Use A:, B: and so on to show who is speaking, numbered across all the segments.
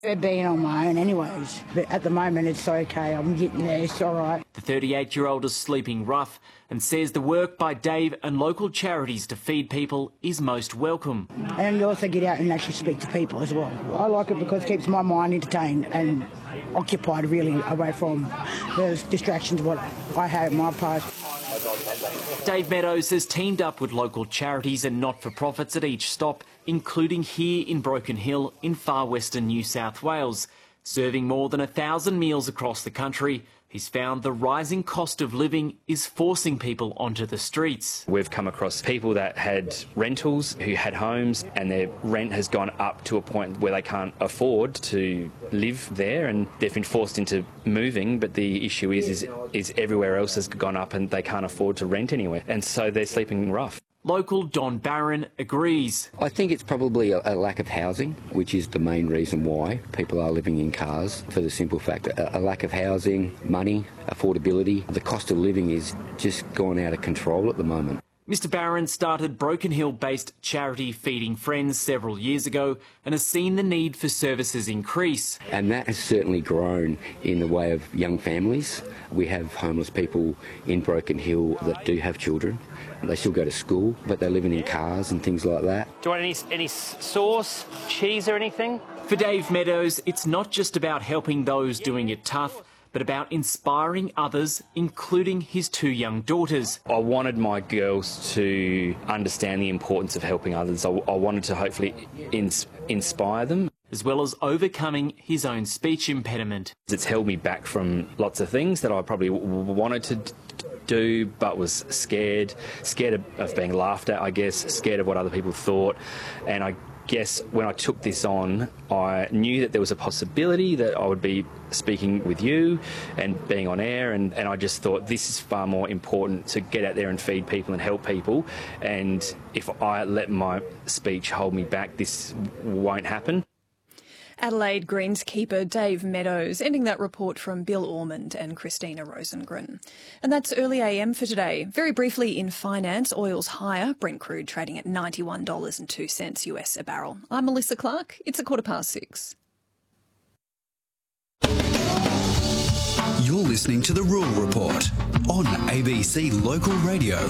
A: Being on my own anyways, but at the moment it's okay. I'm getting there, it's all right.
B: The 38-year-old is sleeping rough and says the work by Dave and local charities to feed people is most welcome.
A: And you also get out and actually speak to people as well. I like it because it keeps my mind entertained and occupied really away from those distractions what I have in my past.
B: Dave Meadows has teamed up with local charities and not-for-profits at each stop, including here in Broken Hill in far western New South Wales. Serving more than 1,000 meals across the country, he's found the rising cost of living is forcing people onto the streets.
C: We've come across people that had rentals, who had homes, and their rent has gone up to a point where they can't afford to live there, and they've been forced into moving, but the issue is everywhere else has gone up and they can't afford to rent anywhere, and so they're sleeping rough.
B: Local Don Barron agrees.
D: I think it's probably a lack of housing, which is the main reason why people are living in cars, for the simple fact that a lack of housing, money, affordability. The cost of living is just gone out of control at the moment.
B: Mr Barron started Broken Hill-based charity Feeding Friends several years ago and has seen the need for services increase.
D: And that has certainly grown in the way of young families. We have homeless people in Broken Hill that do have children. They still go to school, but they're living in cars and things like that.
C: Do you want any sauce, cheese or anything?
B: For Dave Meadows, it's not just about helping those doing it tough, but about inspiring others, including his 2 young daughters.
C: I wanted my girls to understand the importance of helping others. I wanted to hopefully inspire them.
B: As well as overcoming his own speech impediment.
C: It's held me back from lots of things that I probably wanted to do, but was scared of being laughed at, I guess, scared of what other people thought. And I guess when I took this on, I knew that there was a possibility that I would be speaking with you and being on air, and I just thought this is far more important to get out there and feed people and help people. And if I let my speech hold me back, this won't happen.
E: Adelaide greenskeeper Dave Meadows, ending that report from Bill Ormond and Christina Rosengren. And that's early AM for today. Very briefly in finance, oil's higher, Brent crude trading at $91.02 US a barrel. I'm Melissa Clark. It's 6:15.
F: You're listening to The Rural Report on ABC Local Radio.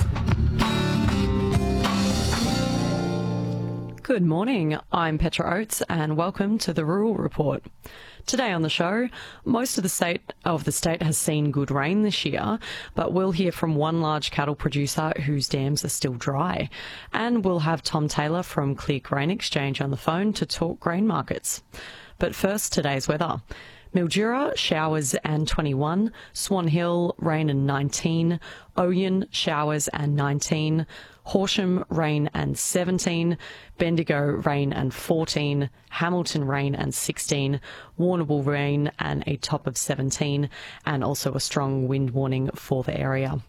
G: Good morning, I'm Petra Oates and welcome to the Rural Report. Today on the show, most of the state has seen good rain this year, but we'll hear from one large cattle producer whose dams are still dry. And we'll have Tom Taylor from Clear Grain Exchange on the phone to talk grain markets. But first, today's weather. Mildura, showers and 21, Swan Hill, rain and 19, Oyen, showers and 19, Horsham, rain and 17, Bendigo, rain and 14, Hamilton, rain and 16, Warrnambool, rain and a top of 17, and also a strong wind warning for the area.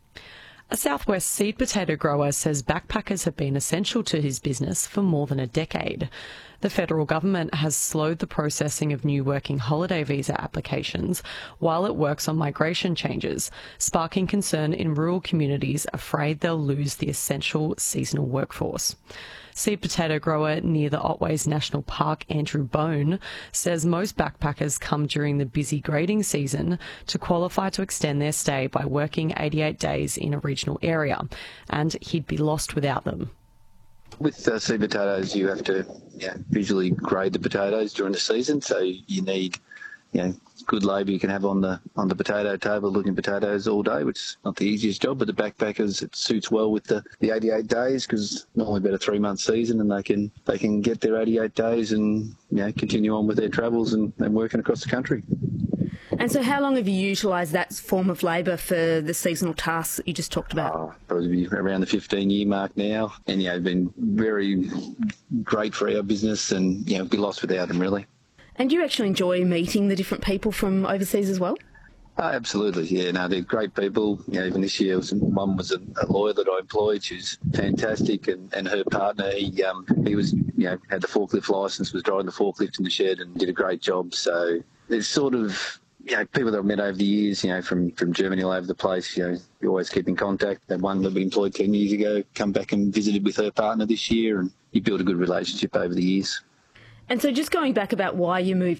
G: A Southwest seed potato grower says backpackers have been essential to his business for more than a decade. The federal government has slowed the processing of new working holiday visa applications while it works on migration changes, sparking concern in rural communities afraid they'll lose the essential seasonal workforce. Seed potato grower near the Otways National Park, Andrew Bone, says most backpackers come during the busy grading season to qualify to extend their stay by working 88 days in a regional area, and he'd be lost without them.
H: With seed potatoes, you have to visually grade the potatoes during the season, so you need good labour you can have on the potato table looking potatoes all day, which is not the easiest job, but the backpackers, it suits well with the 88 days because normally about a 3-month season, and they can get their 88 days and continue on with their travels and working across the country.
I: And so how long have you utilised that form of labour for the seasonal tasks that you just talked about?
H: Probably around the 15-year mark now, and been very great for our business, and be lost without them really.
I: And do you actually enjoy meeting the different people from overseas as well?
H: Absolutely, they're great people. Even this year, one was a lawyer that I employed. She's fantastic, and her partner, he was, had the forklift licence, was driving the forklift in the shed, and did a great job. So there's sort of people that I've met over the years, from Germany all over the place. You always keep in contact. That one that we employed 10 years ago come back and visited with her partner this year, and you build a good relationship over the years.
I: And so just going back about why you moved